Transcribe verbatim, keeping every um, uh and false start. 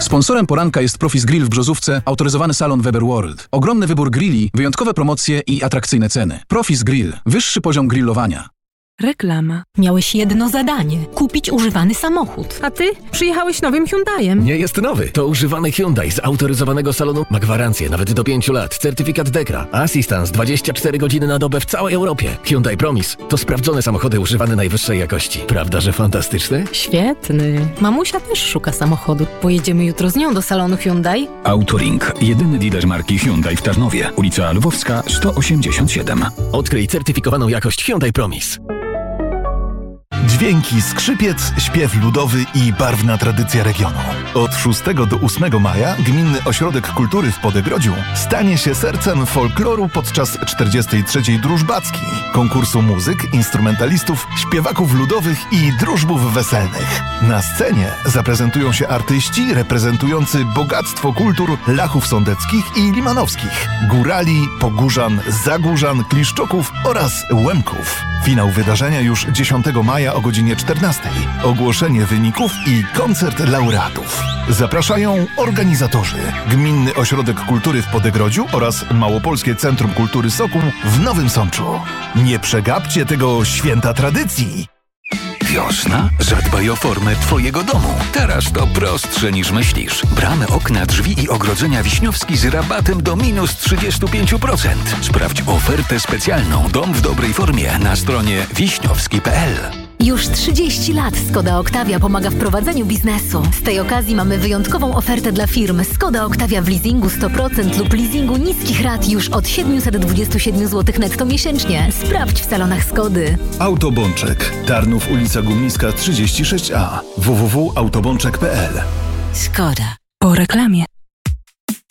Sponsorem poranka jest Profis Grill w Brzozówce, autoryzowany salon Weber World. Ogromny wybór grilli, wyjątkowe promocje i atrakcyjne ceny. Profis Grill. Wyższy poziom grillowania. Reklama. Miałeś jedno zadanie. Kupić używany samochód. A ty przyjechałeś nowym Hyundaiem. Nie jest nowy. To używany Hyundai z autoryzowanego salonu. Ma gwarancję nawet do pięciu lat. Certyfikat Dekra. Assistance dwadzieścia cztery godziny na dobę w całej Europie. Hyundai Promis. To sprawdzone samochody używane najwyższej jakości. Prawda, że fantastyczny? Świetny. Mamusia też szuka samochodu. Pojedziemy jutro z nią do salonu Hyundai? Autoring. Jedyny dealer marki Hyundai w Tarnowie. Ulica Lwowska sto osiemdziesiąt siedem. Odkryj certyfikowaną jakość Hyundai Promis. Dźwięki, skrzypiec, śpiew ludowy i barwna tradycja regionu. Od szóstego do ósmego maja Gminny Ośrodek Kultury w Podegrodziu stanie się sercem folkloru podczas czterdziestej trzeciej Drużbacki, konkursu muzyk, instrumentalistów, śpiewaków ludowych i drużbów weselnych. Na scenie zaprezentują się artyści reprezentujący bogactwo kultur Lachów Sądeckich i Limanowskich, Górali, Pogórzan, Zagórzan, Kliszczoków oraz Łemków. Finał wydarzenia już dziesiątego maja o godzinie czternastej. Ogłoszenie wyników i koncert laureatów. Zapraszają organizatorzy. Gminny Ośrodek Kultury w Podegrodziu oraz Małopolskie Centrum Kultury Sokół w Nowym Sączu. Nie przegapcie tego święta tradycji. Wiosna? Zadbaj o formę Twojego domu. Teraz to prostsze niż myślisz. Bramy, okna, drzwi i ogrodzenia Wiśniowski z rabatem do minus trzydzieści pięć procent. Sprawdź ofertę specjalną Dom w dobrej formie na stronie wiśniowski kropka p l. Już trzydzieści lat Skoda Octavia pomaga w prowadzeniu biznesu. Z tej okazji mamy wyjątkową ofertę dla firm. Skoda Octavia w leasingu sto procent lub leasingu niskich rat już od siedemset dwadzieścia siedem złotych netto miesięcznie. Sprawdź w salonach Skody. Autobączek. Tarnów, ulica Górnicka trzydzieści sześć a. w w w kropka autobączek kropka p l. Skoda. Po reklamie.